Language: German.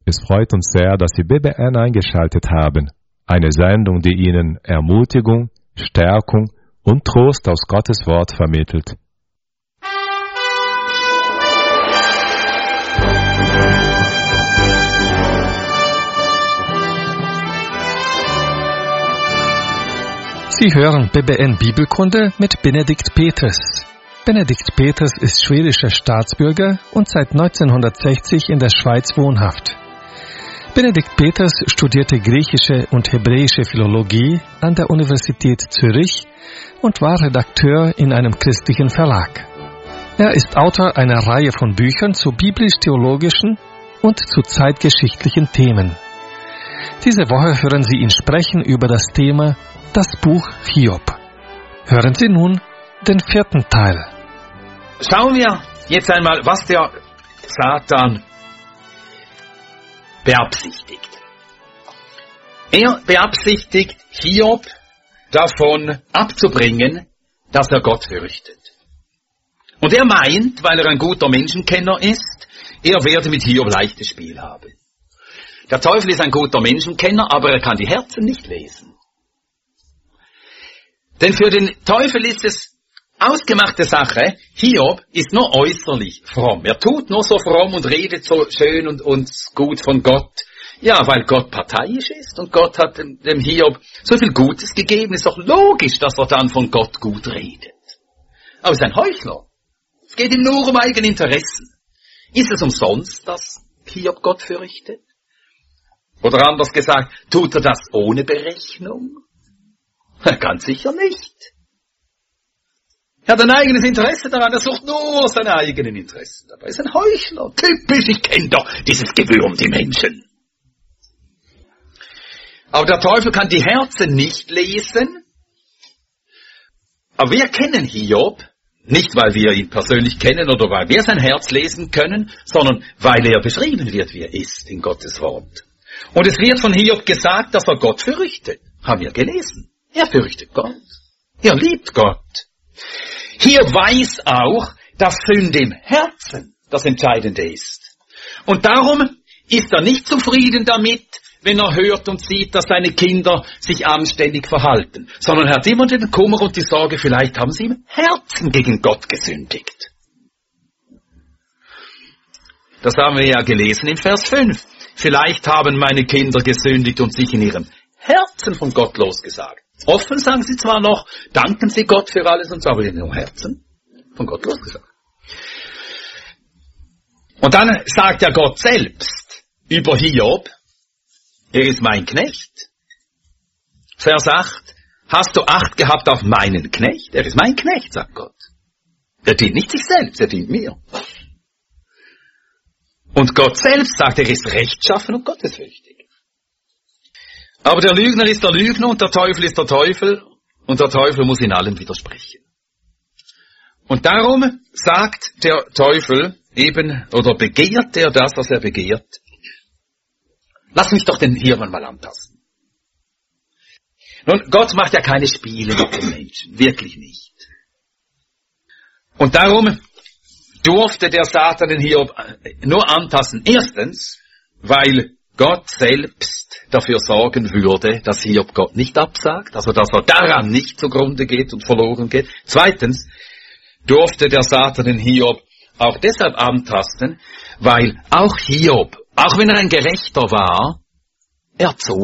Es freut uns sehr, dass Sie BBN eingeschaltet haben. Eine Sendung, die Ihnen Ermutigung, Stärkung und Trost aus Gottes Wort vermittelt. Sie hören BBN Bibelkunde mit Benedikt Peters. Benedikt Peters ist schwedischer Staatsbürger und seit 1960 in der Schweiz wohnhaft. Benedikt Peters studierte griechische und hebräische Philologie an der Universität Zürich und war Redakteur in einem christlichen Verlag. Er ist Autor einer Reihe von Büchern zu biblisch-theologischen und zu zeitgeschichtlichen Themen. Diese Woche hören Sie ihn sprechen über das Thema Das Buch Hiob. Hören Sie nun den 4. Teil. Schauen wir jetzt einmal, was der Satan beabsichtigt. Er beabsichtigt, Hiob davon abzubringen, dass er Gott fürchtet. Und er meint, weil er ein guter Menschenkenner ist, er werde mit Hiob leichtes Spiel haben. Der Teufel ist ein guter Menschenkenner, aber er kann die Herzen nicht lesen. Denn für den Teufel ist es ausgemachte Sache, Hiob ist nur äußerlich fromm. Er tut nur so fromm und redet so schön und gut von Gott. Ja, weil Gott parteiisch ist und Gott hat dem Hiob so viel Gutes gegeben. Ist doch logisch, dass er dann von Gott gut redet. Aber er ist ein Heuchler. Es geht ihm nur um eigene Interessen. Ist es umsonst, dass Hiob Gott fürchtet? Oder anders gesagt, tut er das ohne Berechnung? Ganz sicher nicht. Er hat ein eigenes Interesse daran, er sucht nur seine eigenen Interessen. Dabei ist ein Heuchler. Typisch, ich kenne doch dieses Gewürm, die Menschen. Aber der Teufel kann die Herzen nicht lesen. Aber wir kennen Hiob, nicht weil wir ihn persönlich kennen oder weil wir sein Herz lesen können, sondern weil er beschrieben wird, wie er ist in Gottes Wort. Und es wird von Hiob gesagt, dass er Gott fürchtet. Haben wir gelesen. Er fürchtet Gott. Er liebt Gott. Hiob weiß auch, dass Sünde im Herzen das Entscheidende ist. Und darum ist er nicht zufrieden damit, wenn er hört und sieht, dass seine Kinder sich anständig verhalten, sondern er hat immer den Kummer und die Sorge, vielleicht haben sie im Herzen gegen Gott gesündigt. Das haben wir ja gelesen im Vers 5. Vielleicht haben meine Kinder gesündigt und sich in ihrem Herzen von Gott losgesagt. Offen sagen sie zwar noch, danken sie Gott für alles und so, aber in ihrem Herzen von Gott losgesagt. Und dann sagt ja Gott selbst über Hiob, er ist mein Knecht. Vers 8, hast du Acht gehabt auf meinen Knecht? Er ist mein Knecht, sagt Gott. Er dient nicht sich selbst, er dient mir. Und Gott selbst sagt, er ist rechtschaffen und gottesfürchtig. Aber der Lügner ist der Lügner und der Teufel ist der Teufel und der Teufel muss in allem widersprechen. Und darum sagt der Teufel eben, oder begehrt er das, was er begehrt. Lass mich doch den Hiob mal antasten. Nun, Gott macht ja keine Spiele mit den Menschen, wirklich nicht. Und darum durfte der Satan den Hiob nur antasten. Erstens, weil Gott selbst dafür sorgen würde, dass Hiob Gott nicht absagt, also dass er daran nicht zugrunde geht und verloren geht. Zweitens durfte der Satan den Hiob auch deshalb antasten, weil auch Hiob, auch wenn er ein Gerechter war, er zog